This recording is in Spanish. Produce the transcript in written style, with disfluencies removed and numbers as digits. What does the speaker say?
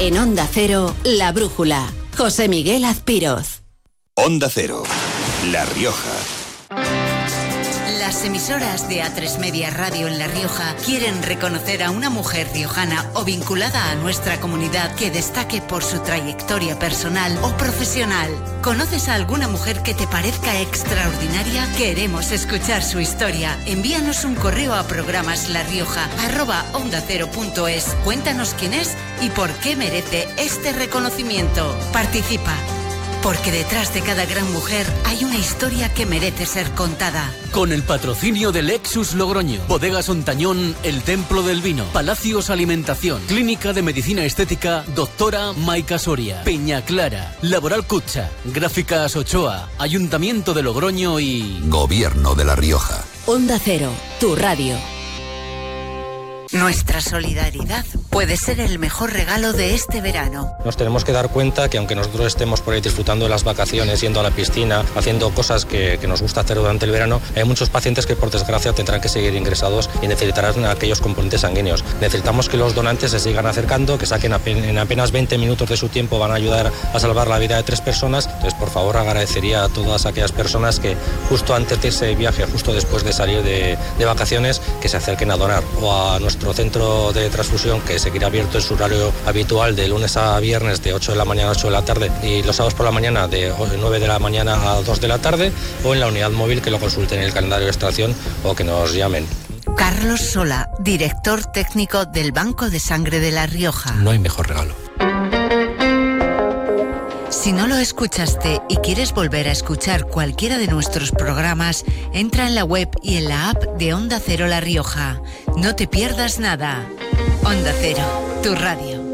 En Onda Cero, La Brújula. José Miguel Azpiroz. Onda Cero, La Rioja. Las emisoras de A3 Media Radio en La Rioja quieren reconocer a una mujer riojana o vinculada a nuestra comunidad que destaque por su trayectoria personal o profesional. ¿Conoces a alguna mujer que te parezca extraordinaria? Queremos escuchar su historia. Envíanos un correo a programaslarioja@ondacero.es. Cuéntanos quién es y por qué merece este reconocimiento. Participa. Porque detrás de cada gran mujer hay una historia que merece ser contada. Con el patrocinio de Lexus Logroño, Bodegas Ontañón, El Templo del Vino, Palacios Alimentación, Clínica de Medicina Estética, Doctora Maica Soria, Peña Clara, Laboral Cucha, Gráficas Ochoa, Ayuntamiento de Logroño y... Gobierno de La Rioja. Onda Cero, tu radio. Nuestra solidaridad puede ser el mejor regalo de este verano. Nos tenemos que dar cuenta que aunque nosotros estemos por ahí disfrutando de las vacaciones, yendo a la piscina, haciendo cosas que nos gusta hacer durante el verano, hay muchos pacientes que por desgracia tendrán que seguir ingresados y necesitarán aquellos componentes sanguíneos. Necesitamos que los donantes se sigan acercando, que saquen en apenas 20 minutos de su tiempo, van a ayudar a salvar la vida de 3 personas. Entonces, por favor, agradecería a todas aquellas personas que justo antes de ese viaje, justo después de salir de vacaciones, que se acerquen a donar, o a nuestro centro de transfusión, que seguirá abierto en su horario habitual de lunes a viernes de 8 de la mañana a 8 de la tarde y los sábados por la mañana de 9 de la mañana a 2 de la tarde, o en la unidad móvil, que lo consulten en el calendario de extracción o que nos llamen. Carlos Sola, director técnico del Banco de Sangre de La Rioja. No hay mejor regalo. Si no lo escuchaste y quieres volver a escuchar cualquiera de nuestros programas, entra en la web y en la app de Onda Cero La Rioja. No te pierdas nada. Onda Cero, tu radio.